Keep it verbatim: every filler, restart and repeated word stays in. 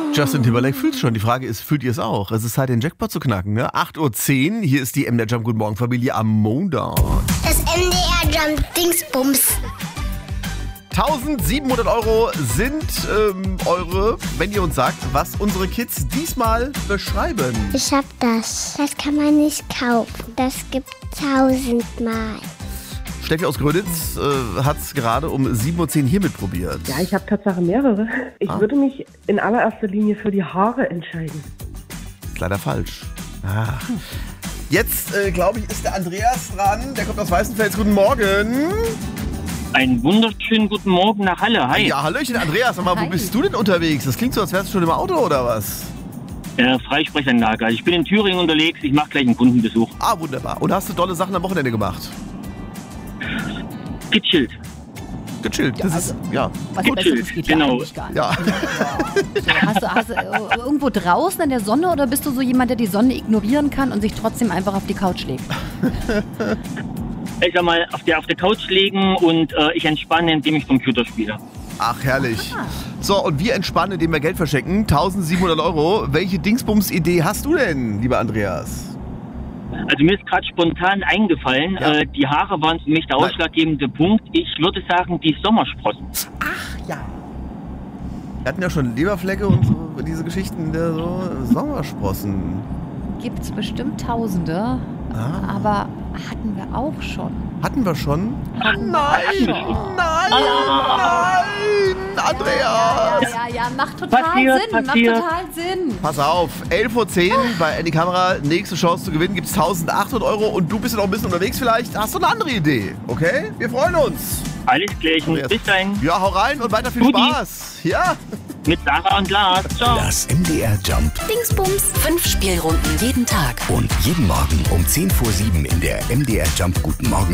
Justin Timberlake fühlt es schon. Die Frage ist, fühlt ihr es auch? Es ist Zeit, den Jackpot zu knacken, ne? acht Uhr zehn, hier ist die M D R Jump Guten Morgen Familie am Montag. Das M D R Jump Dingsbums. eintausendsiebenhundert Euro sind ähm, eure, wenn ihr uns sagt, was unsere Kids diesmal beschreiben. Ich hab das. Das kann man nicht kaufen. Das gibt tausendmal. Steffi aus Gröditz äh, hat es gerade um sieben Uhr zehn hier mitprobiert. Ja, ich habe Tatsache mehrere. Ich Ah. würde mich in allererster Linie für die Haare entscheiden. Ist leider falsch. Ah. Jetzt, äh, glaube ich, ist der Andreas dran. Der kommt aus Weißenfels. Guten Morgen. Einen wunderschönen guten Morgen nach Halle. Hi. Ja, hallöchen, Andreas. Sag mal, wo Hi. bist du denn unterwegs? Das klingt so, als wärst du schon im Auto, oder was? Äh, Freisprechanlage. Also ich bin in Thüringen unterwegs. Ich mache gleich einen Kundenbesuch. Ah, wunderbar. Und hast du tolle Sachen am Wochenende gemacht? Gechillt. Gechillt. Ja, Das also- ist, ja. Was Gut, Besseres geht ja genau. eigentlich gar nicht. Ja. So, hast, du, hast du äh, irgendwo draußen in der Sonne oder bist du so jemand, der die Sonne ignorieren kann und sich trotzdem einfach auf die Couch legt? Ich sag mal, auf der, auf der Couch legen und äh, ich entspanne, indem ich Computer spiele. Ach, herrlich. So, und wir entspannen, indem wir Geld verschenken. eintausendsiebenhundert Euro. Welche Dingsbums-Idee hast du denn, lieber Andreas? Also mir ist gerade spontan eingefallen, Ja. äh, die Haare waren für mich der Nein. ausschlaggebende Punkt. Ich würde sagen, die Sommersprossen. Wir hatten ja schon Leberflecke und so, diese Geschichten der so Sommersprossen. Gibt es bestimmt Tausende, Ah. aber hatten wir auch schon. Hatten wir schon? Hatten wir Nein! schon. Nein! Nein! Andreas! Ja, ja, ja, macht total Passiert, Sinn, passiert. macht total Sinn. Pass auf, elf Uhr zehn bei Andy Kamera, nächste Chance zu gewinnen, gibt es eintausendachthundert Euro und du bist ja noch ein bisschen unterwegs vielleicht. Hast du eine andere Idee, okay? Wir freuen uns. Alles klärchen. Andreas. Bis dahin. Ja, hau rein und weiter viel Guti. Spaß. Ja? Mit Sarah und Lars. Ciao. Das M D R Jump Dingsbums. Fünf Spielrunden jeden Tag. und jeden Morgen um zehn vor sieben in der M D R Jump Guten Morgen